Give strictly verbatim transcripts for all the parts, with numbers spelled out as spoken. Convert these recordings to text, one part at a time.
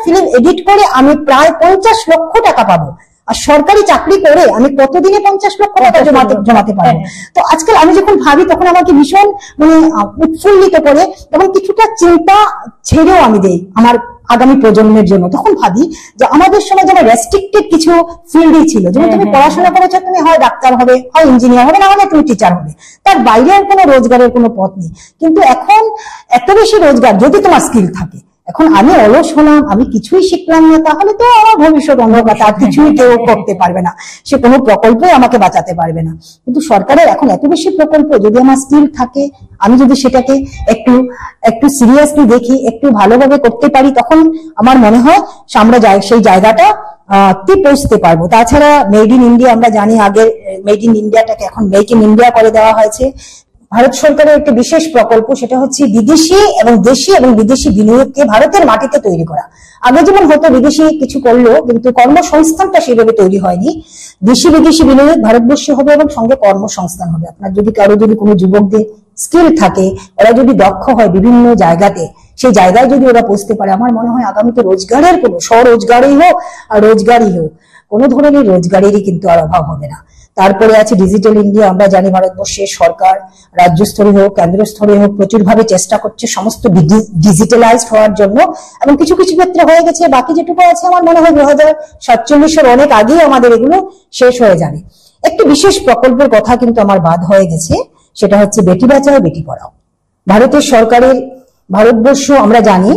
Film edit করে আমি প্রায় পঞ্চাশ লক্ষ টাকা পাবো, আর সরকারি চাকরি করে আমি কতদিনে পঞ্চাশ লক্ষ টাকা জমাতে জমাতে পারবো। তো আজকাল আমি যখন ভাবি তখন আমাকে ভীষণ মানে উৎফুল্লিত করে এবং কিছুটা চিন্তা ছেড়েও আমি দেই আমার আগামী প্রজন্মের জন্য। তখন ভাবি যে আমাদের সময় যেন রেস্ট্রিক্টেড কিছু ফিল্ডই ছিল, যেমন তুমি পড়াশোনা করেছো, তুমি হয় ডাক্তার হবে, হয় ইঞ্জিনিয়ার হবে, না হলে তুমি টিচার হবে, তার বাইরে আর কোনো রোজগারের কোনো পথ নেই। কিন্তু এখন এত বেশি রোজগার যদি তোমার স্কিল থাকে। এখন আমি অলস হলাম, আমি কিছুই শিখলাম না, তাহলে তো আমার ভবিষ্যৎ অন্ধকার, আর কিছুই কেউ করতে পারবে না, সে কোনো প্রকল্পই আমাকে বাঁচাতে পারবে না। কিন্তু সরকারের এখন এত বেশি প্রকল্প, যদি আমার স্কিল থাকে, আমি যদি সেটাকে একটু একটু সিরিয়াসলি দেখি, একটু ভালোভাবে করতে পারি, তখন আমার মনে হয় আমরা সেই জায়গাটা আহ পৌঁছতে পারবো। তাছাড়া মেড ইন ইন্ডিয়া, আমরা জানি আগে মেড ইন ইন্ডিয়াটাকে এখন মেক ইন ইন্ডিয়া করে দেওয়া হয়েছে। ভারত সরকারের একটি বিশেষ প্রকল্প, সেটা হচ্ছে বিদেশি এবং দেশি এবং বিদেশি বিনিয়োগকে ভারতের মাটিতে তৈরি করা। আগে যেমন হয়তো বিদেশি কিছু করলো, কিন্তু কর্মসংস্থানটা সেভাবে তৈরি হয়নি। দেশি বিদেশি বিনিয়োগ ভারতবর্ষে হবে এবং সঙ্গে কর্মসংস্থান হবে। আপনার যদি কারো যদি কোনো যুবকদের স্কিল থাকে, ওরা যদি দক্ষ হয় বিভিন্ন জায়গাতে, সেই জায়গায় যদি ওরা পৌঁছতে পারে, আমার মনে হয় আগামীতে রোজগারের কোনো স্বরোজগারই হোক আর রোজগারই হোক, কোনো ধরনের রোজগারেরই কিন্তু আর অভাব হবে না। তারপরে আছে ডিজিটাল ইন্ডিয়া। আমরা জানি ভারতবর্ষের সরকার রাজ্য স্তরে হোক কেন্দ্র স্তরে হোক প্রচুর ভাবে চেষ্টা করছে সমস্ত ডিজিটালাইজড হওয়ার জন্য, এবং কিছু কিছু ক্ষেত্রে হয়ে গেছে। বাকি যেটুকু আছে আমার মনে হয় দু হাজার সাতচল্লিশের অনেক আগেই আমাদের এগুলো শেষ হয়ে যাবে। একটি বিশেষ প্রকল্পের কথা কিন্তু আমার বাদ হয়ে গেছে, সেটা হচ্ছে বেটি বাঁচাও বেটি পড়াও। ভারতের সরকারের, ভারতবর্ষ আমরা জানি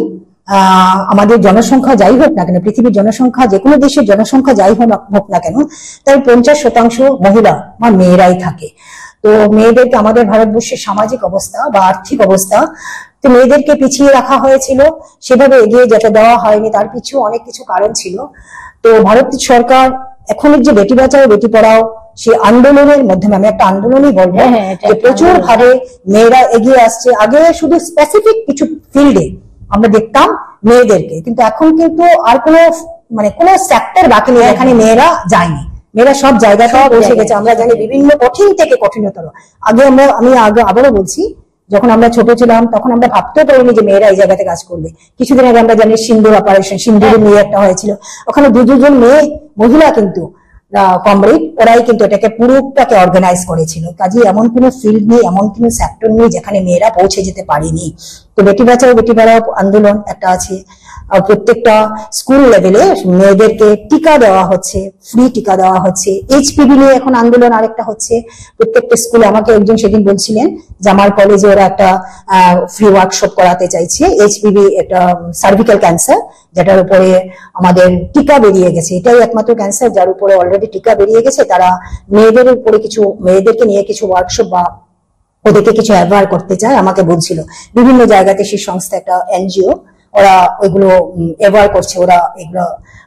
আহ আমাদের জনসংখ্যা যাই হোক না কেন, পৃথিবীর জনসংখ্যা, যে কোনো দেশের জনসংখ্যা যাই হোক না কেন, তার পঞ্চাশ শতাংশ মহিলা বা মেয়েরাই থাকে। তো মেয়েদেরকে আমাদের ভারতবর্ষের সামাজিক অবস্থা বা আর্থিক অবস্থা, তো মেয়েদেরকে পিছিয়ে রাখা হয়েছিল, সেভাবে এগিয়ে যেতে দেওয়া হয়নি। তার পিছু অনেক কিছু কারণ ছিল। তো ভারত সরকার এখনের যে বেটি বাঁচাও বেটি পড়াও সেই আন্দোলনের মাধ্যমে, আমি একটা আন্দোলনই বলবো, যে প্রচুর ভাবে মেয়েরা এগিয়ে আসছে। আগে শুধু স্পেসিফিক কিছু ফিল্ডে আমরা দেখতাম মেয়েদেরকে, কিন্তু এখন কিন্তু আর কোনো মানে কোনো সেক্টর বাকি নেই এখানে মেয়েরা যায়নি। মেয়েরা সব জায়গাতে পৌঁছে গেছে। আমরা জানি বিভিন্ন কঠিন থেকে কঠিনতর। আগে আমরা, আমি আগে আবারও বলছি, যখন আমরা ছোট ছিলাম তখন আমরা ভাবতেও পারিনি যে মেয়েরা এই জায়গাতে কাজ করবে। কিছুদিন আগে আমরা জানি সিন্দুর অপারেশন, সিন্দুরের মেয়ে একটা হয়েছিল, ওখানে দু দুজন মেয়ে মহিলা কিন্তু কমরেড, ওরাই কিন্তু এটাকে পুরোটাকে অর্গানাইজ করেছিল। কাজে এমন কোনো ফিল্ড নেই, এমন কোনো সেক্টর নেই যেখানে মেয়েরা পৌঁছে যেতে পারেনি। তো বেটি বাঁচাও বেটি পড়াও আন্দোলন একটা আছে। প্রত্যেকটা স্কুল লেভেলে মেয়েদেরকে টিকা দেওয়া হচ্ছে, ফ্রি টিকা দেওয়া হচ্ছে। এইচপিভি নিয়ে এখন আন্দোলন আরেকটা হচ্ছে প্রত্যেকটা স্কুলে। আমাকে একজন সেদিন বলছিলেন যে আমার কলেজে ওরা একটা ফ্রি ওয়ার্কশপ করাতে চাইছে। এইচপিভি একটা সার্ভিক্যাল ক্যান্সার, যেটার উপরে আমাদের টিকা বেরিয়ে গেছে। এটাই একমাত্র ক্যান্সার যার উপরে অলরেডি টিকা বেরিয়ে গেছে। তারা মেয়েদের উপরে কিছু, মেয়েদেরকে নিয়ে কিছু ওয়ার্কশপ বা ওদেরকে কিছু অ্যাওয়ার করতে চায়। আমাকে বলছিল বিভিন্ন জায়গাতে সেই সংস্থা, একটা এনজিও, ওরা ওইগুলো অ্যাওয়ার করছে, ওরা এগুলো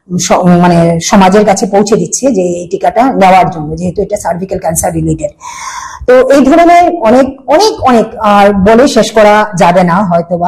মানে সমাজের কাছে পৌঁছে দিচ্ছে যে এই টিকাটা নেওয়ার জন্য, যেহেতু এটা সার্ভিক্যাল ক্যান্সার রিলেটেড। তো এই ধরনের অনেক অনেক অনেক আর বলে শেষ করা যাবে না হয়তোবা।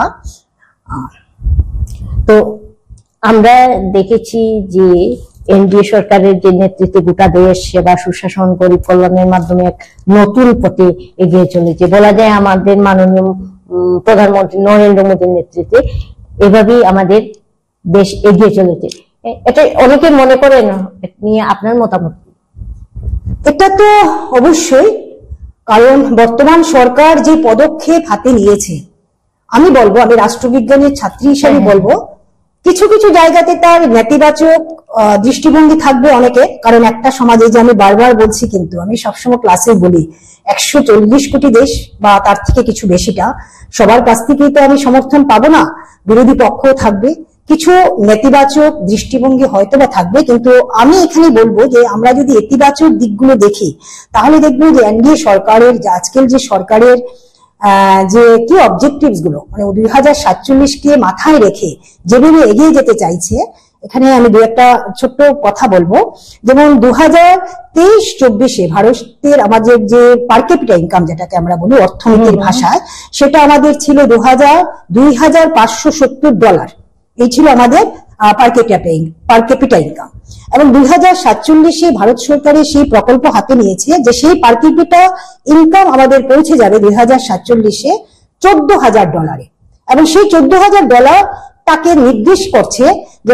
তো আমরা দেখেছি যে এনডিএ সরকারের যে নেতৃত্বে গোটা দেশ সেবা সুশাসন গরিব কল্যাণের মাধ্যমে এক নতুন পথে এগিয়ে চলেছে। বলা যায় আমাদের মাননীয় প্রধানমন্ত্রী নরেন্দ্র মোদীর নেতৃত্বে এভাবেই আমাদের দেশ এগিয়ে চলেছে। এটা অনেকে মনে করে না, নিয়ে আপনার মতামত? এটা তো অবশ্যই, কারণ বর্তমান সরকার যে পদক্ষেপ হাতে নিয়েছে, আমি বলবো, আমি রাষ্ট্রবিজ্ঞানের ছাত্রী হিসেবে বলবো, কিছু কিছু জায়গাতে তার নেতিবাচক দৃষ্টিভঙ্গি থাকবে অনেকে। কারণ একটা সমাজে, যে আমি বারবার বলছি, কিন্তু আমি সবসময় ক্লাসে বলি, একশো চল্লিশ কোটি দেশ বা তার থেকে কিছু বেশিটা, সবার কাছ থেকেই তো আমি সমর্থন পাবো না। বিরোধী পক্ষ থাকবে, কিছু নেতিবাচক দৃষ্টিভঙ্গি হয়তো বা থাকবে। কিন্তু আমি এখানে বলবো যে আমরা যদি ইতিবাচক দিকগুলো দেখি, তাহলে দেখবো যে এনডিএ সরকারের আজকের যে সরকারের আহ যে কি অবজেক্টিভস গুলো, মানে দুই হাজার সাতচল্লিশ কে মাথায় রেখে যেভাবে এগিয়ে যেতে চাইছে, এখানে আমি দু একটা ছোট্ট কথা বলবো। যেমন দু হাজার তেইশ চব্বিশে ভারতের আমাদের যে পার ক্যাপিটা ইনকাম, যেটাকে আমরা বলি অর্থনীতির ভাষায়, সেটা আমাদের ছিল দু হাজার দুই হাজার পাঁচশো সত্তর ডলার। এই ছিল আমাদের পার ক্যাপিটা পার ক্যাপিটা ইনকাম। এবং দুই হাজার সাতচল্লিশে ভারত সরকারের সেই প্রকল্প হাতে নিয়েছে যে সেই পার ক্যাপিটা ইনকাম আমাদের পৌঁছে যাবে দুই হাজার সাতচল্লিশে চোদ্দ হাজার ডলারে। এবং সেই চোদ্দ হাজার ডলার তাকে নির্দেশ করছে যে